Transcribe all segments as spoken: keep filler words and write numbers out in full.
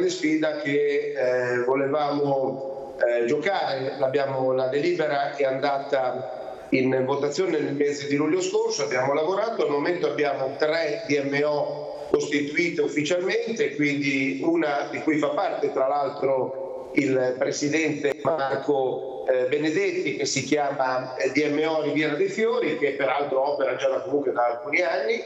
grande sfida che eh, volevamo eh, giocare. L'abbiamo, la delibera è andata in votazione nel mese di luglio scorso, abbiamo lavorato, al momento abbiamo tre D M O costituite ufficialmente, quindi una di cui fa parte tra l'altro il presidente Marco eh, Benedetti, che si chiama eh, D M O Riviera dei Fiori, che peraltro opera già da, comunque da alcuni anni,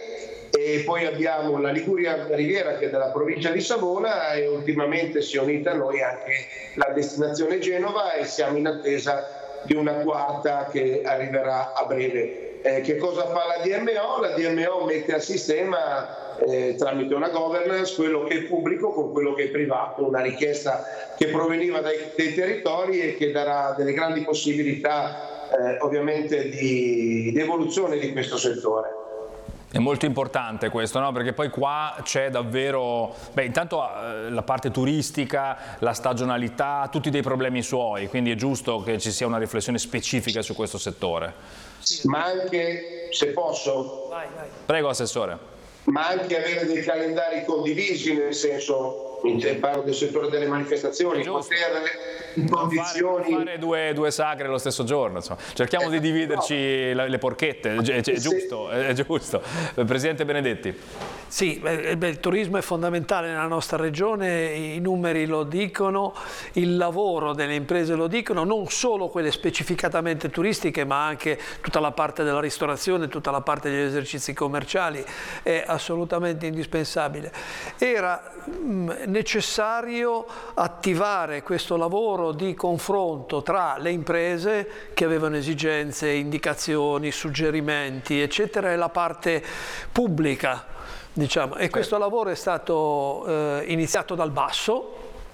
e poi abbiamo la Liguria Riviera, che è della provincia di Savona, e ultimamente si è unita a noi anche la destinazione Genova, e siamo in attesa di una quarta che arriverà a breve. Eh, che cosa fa la D M O? La D M O mette a sistema eh, tramite una governance quello che è pubblico con quello che è privato, una richiesta che proveniva dai, dai territori e che darà delle grandi possibilità eh, ovviamente di, di evoluzione di questo settore. È molto importante questo, no? Perché poi qua c'è davvero, beh, intanto eh, la parte turistica, la stagionalità, tutti dei problemi suoi, quindi è giusto che ci sia una riflessione specifica su questo settore. Ma anche, se posso, vai, vai. Prego Assessore. Ma anche avere dei calendari condivisi, nel senso, parlo del settore delle manifestazioni, poter in condizioni... Non fare, fare due, due sagre lo stesso giorno, insomma. Cerchiamo eh, di dividerci no. le porchette, è, è, è giusto, è giusto. Presidente Benedetti. Sì, beh, il turismo è fondamentale nella nostra regione, i numeri lo dicono, il lavoro delle imprese lo dicono, non solo quelle specificatamente turistiche, ma anche tutta la parte della ristorazione, tutta la parte degli esercizi commerciali è assolutamente indispensabile. Era mh, necessario attivare questo lavoro di confronto tra le imprese che avevano esigenze, indicazioni, suggerimenti, eccetera, e la parte pubblica. Diciamo, e questo lavoro è stato eh, iniziato dal basso,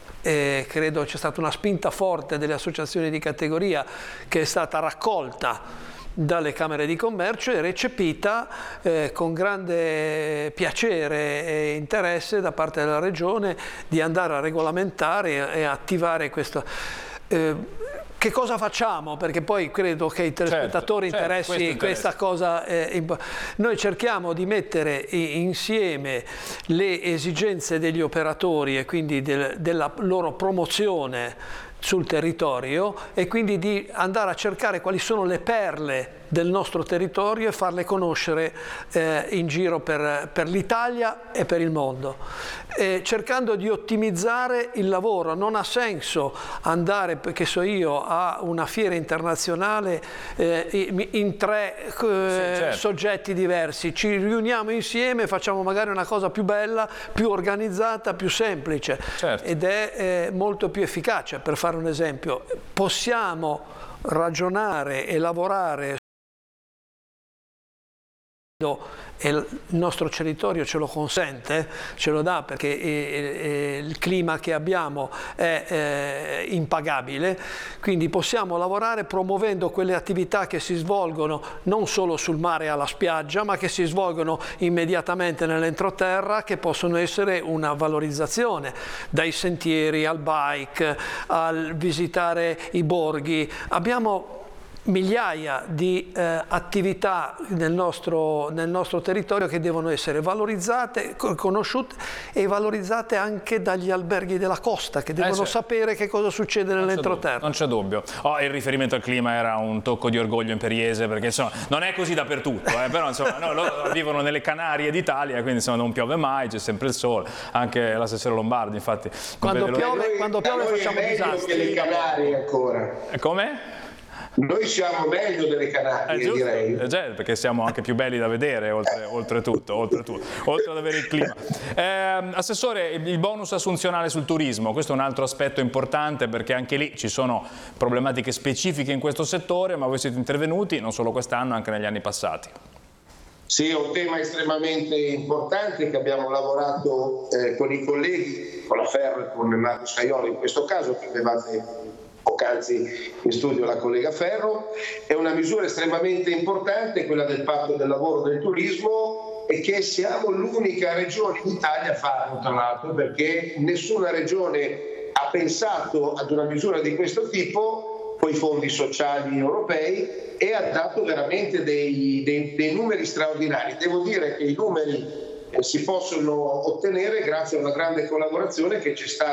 e credo c'è stata una spinta forte delle associazioni di categoria che è stata raccolta dalle Camere di Commercio e recepita eh, con grande piacere e interesse da parte della Regione di andare a regolamentare e attivare questo. Eh, Che cosa facciamo? Perché poi credo che i telespettatori certo, interessi certo, questa cosa. Eh, noi cerchiamo di mettere insieme le esigenze degli operatori e quindi del, della loro promozione sul territorio e quindi di andare a cercare quali sono le perle del nostro territorio e farle conoscere eh, in giro per, per l'Italia e per il mondo, eh, cercando di ottimizzare il lavoro. Non ha senso andare, che so io, a una fiera internazionale eh, in tre eh, sì, certo. soggetti diversi, ci riuniamo insieme, facciamo magari una cosa più bella, più organizzata, più semplice certo. ed è eh, molto più efficace. Per fare un esempio, possiamo ragionare e lavorare e il nostro territorio ce lo consente, ce lo dà perché il clima che abbiamo è impagabile, quindi possiamo lavorare promuovendo quelle attività che si svolgono non solo sul mare e alla spiaggia, ma che si svolgono immediatamente nell'entroterra, che possono essere una valorizzazione, dai sentieri al bike, al visitare i borghi. Abbiamo migliaia di eh, attività nel nostro, nel nostro territorio che devono essere valorizzate, conosciute e valorizzate anche dagli alberghi della costa, che devono eh, sapere che cosa succede nell'entroterra. Non c'è dubbio. Oh, il riferimento al clima era un tocco di orgoglio imperiese, perché insomma non è così dappertutto, eh, però insomma no, loro vivono nelle Canarie d'Italia, quindi insomma non piove mai, c'è sempre il sole, anche l'assessore Lombardi infatti. Quando piove, noi, quando piove facciamo disastri. Che le Canarie ancora. Come? Noi siamo meglio delle Canarie, eh, direi. Eh, già, perché siamo anche più belli da vedere, oltre, oltretutto, oltretutto, oltre ad avere il clima. Eh, Assessore, il bonus assunzionale sul turismo, questo è un altro aspetto importante, perché anche lì ci sono problematiche specifiche in questo settore, ma voi siete intervenuti non solo quest'anno, anche negli anni passati. Sì, è un tema estremamente importante che abbiamo lavorato eh, con i colleghi, con la Ferro e con Marco Scaioli in questo caso, che avevate poc'anzi in studio la collega Ferro. È una misura estremamente importante, quella del patto del lavoro del turismo, e che siamo l'unica regione in Italia a farlo, tra l'altro, perché nessuna regione ha pensato ad una misura di questo tipo con i fondi sociali europei e ha dato veramente dei, dei, dei numeri straordinari. Devo dire che i numeri eh, si possono ottenere grazie a una grande collaborazione che c'è stata